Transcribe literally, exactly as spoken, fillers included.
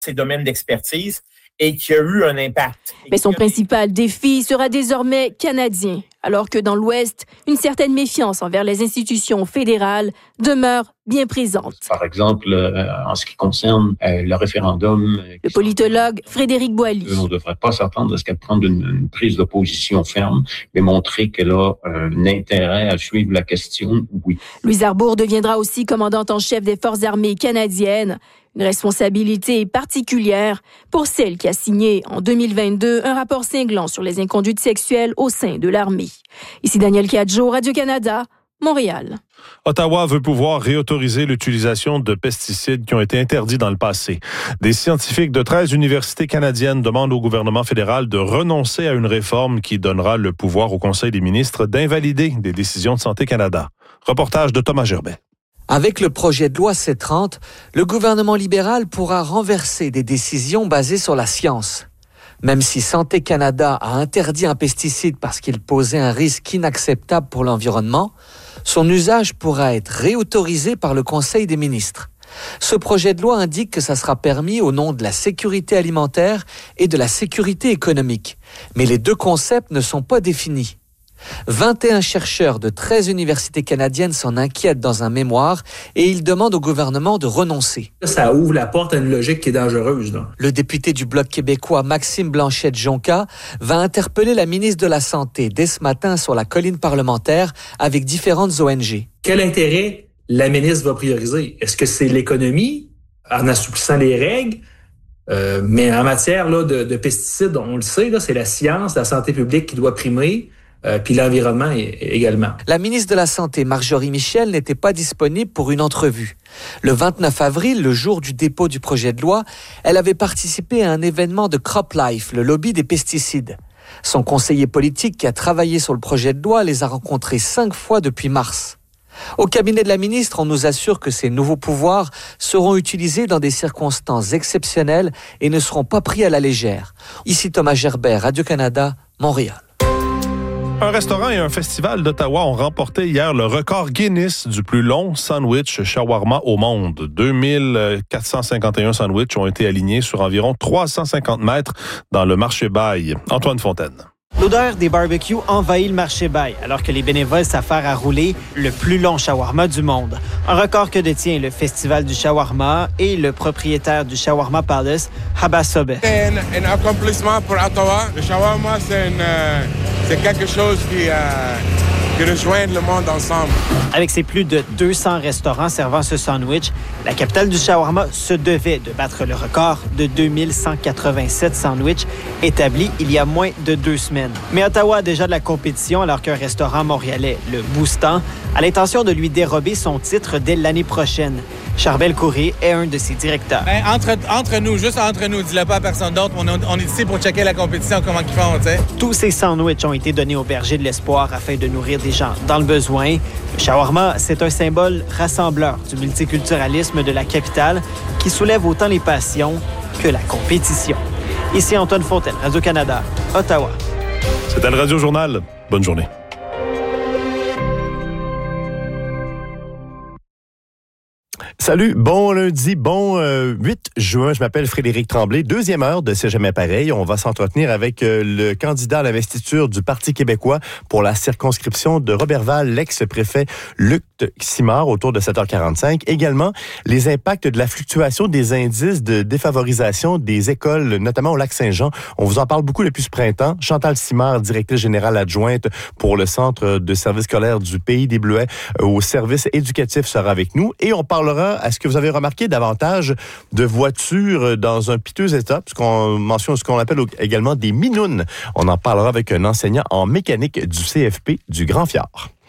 ses domaines d'expertise et qui a eu un impact. Mais son principal défi sera désormais canadien, alors que dans l'Ouest, une certaine méfiance envers les institutions fédérales demeure bien présente. Par exemple, euh, en ce qui concerne euh, le référendum... Euh, le politologue Frédéric Boily. On ne devrait pas s'attendre à ce qu'elle prenne une, une prise de position ferme, mais montrer qu'elle a un intérêt à suivre la question, oui. Louise Arbour deviendra aussi commandante en chef des Forces armées canadiennes. Une responsabilité particulière pour celle qui a signé en deux mille vingt-deux un rapport cinglant sur les inconduites sexuelles au sein de l'armée. Ici Daniel Cadjo, Radio-Canada, Montréal. Ottawa veut pouvoir réautoriser l'utilisation de pesticides qui ont été interdits dans le passé. Des scientifiques de treize universités canadiennes demandent au gouvernement fédéral de renoncer à une réforme qui donnera le pouvoir au Conseil des ministres d'invalider des décisions de Santé Canada. Reportage de Thomas Gerbet. Avec le projet de loi C trente, le gouvernement libéral pourra renverser des décisions basées sur la science. Même si Santé Canada a interdit un pesticide parce qu'il posait un risque inacceptable pour l'environnement, son usage pourra être réautorisé par le Conseil des ministres. Ce projet de loi indique que ça sera permis au nom de la sécurité alimentaire et de la sécurité économique. Mais les deux concepts ne sont pas définis. vingt et un chercheurs de treize universités canadiennes s'en inquiètent dans un mémoire et ils demandent au gouvernement de renoncer. Ça ouvre la porte à une logique qui est dangereuse. Là. Le député du Bloc québécois, Maxime Blanchette-Jonca, va interpeller la ministre de la Santé dès ce matin sur la colline parlementaire avec différentes O N G. Quel intérêt la ministre va prioriser? Est-ce que c'est l'économie en assouplissant les règles? Euh, mais en matière là, de, de pesticides, on le sait, là, c'est la science, la santé publique qui doit primer. Euh, puis l'environnement également. La ministre de la Santé, Marjorie Michel, n'était pas disponible pour une entrevue. Le vingt-neuf avril, le jour du dépôt du projet de loi, elle avait participé à un événement de CropLife, le lobby des pesticides. Son conseiller politique qui a travaillé sur le projet de loi les a rencontrés cinq fois depuis mars. Au cabinet de la ministre, on nous assure que ces nouveaux pouvoirs seront utilisés dans des circonstances exceptionnelles et ne seront pas pris à la légère. Ici Thomas Gerbet, Radio-Canada, Montréal. Un restaurant et un festival d'Ottawa ont remporté hier le record Guinness du plus long sandwich shawarma au monde. deux mille quatre cent cinquante et un sandwichs ont été alignés sur environ trois cent cinquante mètres dans le marché Baille. Antoine Fontaine. L'odeur des barbecues envahit le marché Baille, alors que les bénévoles s'affairent à rouler le plus long shawarma du monde. Un record que détient le Festival du shawarma et le propriétaire du Shawarma Palace, Habba Sobeh. C'est un, un accomplissement pour Ottawa. Le shawarma, c'est, une, euh, c'est quelque chose qui, euh, qui rejoint le monde ensemble. Avec ses plus de deux cents restaurants servant ce sandwich, la capitale du shawarma se devait de battre le record de deux mille cent quatre-vingt-sept sandwichs établi il y a moins de deux semaines. Mais Ottawa a déjà de la compétition alors qu'un restaurant montréalais, le Boustan, a l'intention de lui dérober son titre dès l'année prochaine. Charbel Couré est un de ses directeurs. Ben, entre, entre nous, juste entre nous, dis-le pas à personne d'autre. On, on est ici pour checker la compétition, comment ils font, tu sais. Tous ces sandwichs ont été donnés au Berger de l'Espoir afin de nourrir des gens dans le besoin. Le shawarma, c'est un symbole rassembleur du multiculturalisme de la capitale qui soulève autant les passions que la compétition. Ici Antoine Fontaine, Radio-Canada, Ottawa. C'était le Radio Journal. Bonne journée. Salut, bon lundi, bon euh, huit juin, je m'appelle Frédéric Tremblay. Deuxième heure de C'est jamais pareil. On va s'entretenir avec euh, le candidat à l'investiture du Parti québécois pour la circonscription de Roberval, l'ex-préfet Luc Simard, autour de sept heures quarante-cinq. Également, les impacts de la fluctuation des indices de défavorisation des écoles, notamment au Lac-Saint-Jean. On vous en parle beaucoup depuis ce printemps. Chantal Simard, directrice générale adjointe pour le Centre de services scolaires du Pays des Bleuets euh, au service éducatif, sera avec nous. Et on parlera, est-ce que vous avez remarqué davantage de voitures dans un piteux état, puisqu'on mentionne ce qu'on appelle également des minounes. On en parlera avec un enseignant en mécanique du C F P du Grand Fjord.